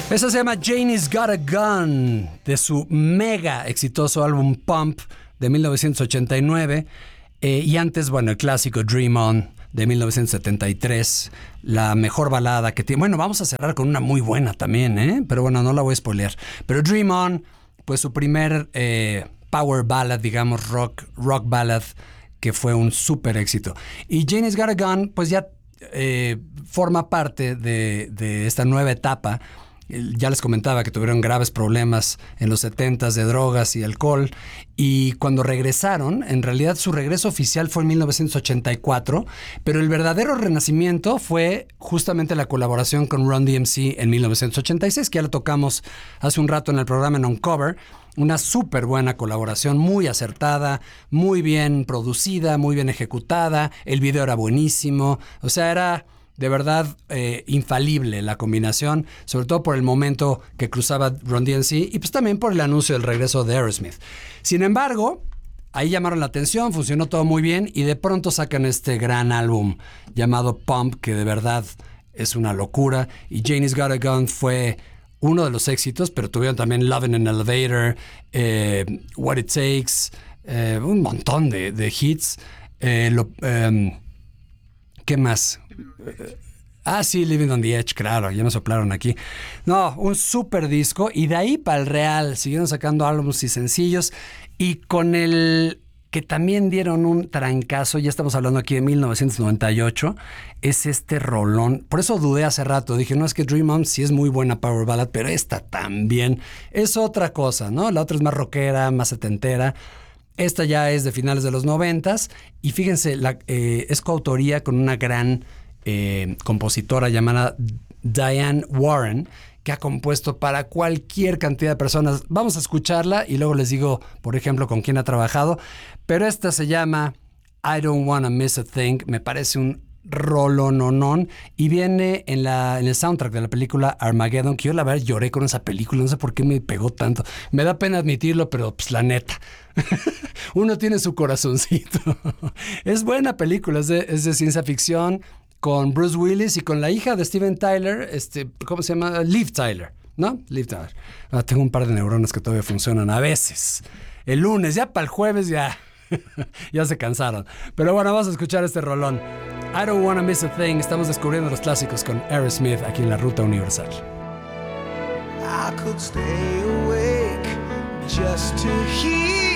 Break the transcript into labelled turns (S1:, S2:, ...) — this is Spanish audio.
S1: Esa se llama Janie's Got a Gun, de su mega exitoso álbum Pump de 1989. Y antes, bueno, el clásico Dream On de 1973, la mejor balada que tiene. Bueno, vamos a cerrar con una muy buena también, ¿eh? Pero bueno, no la voy a spoilear. Pero Dream On, pues su primer power ballad, digamos, rock ballad, que fue un súper éxito. Y Janie's Got a Gun, pues ya forma parte de esta nueva etapa. Ya les comentaba que tuvieron graves problemas en los 70s de drogas y alcohol, y cuando regresaron, en realidad su regreso oficial fue en 1984, pero el verdadero renacimiento fue justamente la colaboración con Run DMC en 1986, que ya lo tocamos hace un rato en el programa en Uncover. Una súper buena colaboración, muy acertada, muy bien producida, muy bien ejecutada. El video era buenísimo, o sea, era de verdad infalible la combinación, sobre todo por el momento que cruzaba Run DMC y pues también por el anuncio del regreso de Aerosmith. Sin embargo, ahí llamaron la atención, funcionó todo muy bien y de pronto sacan este gran álbum llamado Pump, que de verdad es una locura, y Janie's Got a Gun fue uno de los éxitos, pero tuvieron también Love in an Elevator, What It Takes, un montón de hits. ¿Qué más? Sí, Living on the Edge, claro, ya me soplaron aquí. No, un súper disco, y de ahí para el real, siguieron sacando álbumes y sencillos, y con el que también dieron un trancazo, ya estamos hablando aquí de 1998, es este rolón. Por eso dudé hace rato, dije, no, es que Dream On sí es muy buena power ballad, pero esta también es otra cosa, ¿no? La otra es más rockera, más setentera. Esta ya es de finales de los 90s, y fíjense, es coautoría con una gran compositora llamada Diane Warren, que ha compuesto para cualquier cantidad de personas. Vamos a escucharla y luego les digo, por ejemplo, con quién ha trabajado. Pero esta se llama I Don't Wanna Miss a Thing. Me parece un rolononón, y viene en el soundtrack de la película Armageddon, que yo la verdad lloré con esa película, no sé por qué me pegó tanto. Me da pena admitirlo, pero pues la neta. Uno tiene su corazoncito. Es buena película, es de ciencia ficción, con Bruce Willis y con la hija de Steven Tyler, ¿cómo se llama? Liv Tyler, ¿no? Liv Tyler. Tengo un par de neuronas que todavía funcionan a veces. El lunes, ya para el jueves, ya se cansaron. Pero bueno, vamos a escuchar este rolón. I Don't Wanna Miss a Thing. Estamos descubriendo los clásicos con Aerosmith aquí en la Ruta Universal.
S2: I could stay awake just to hear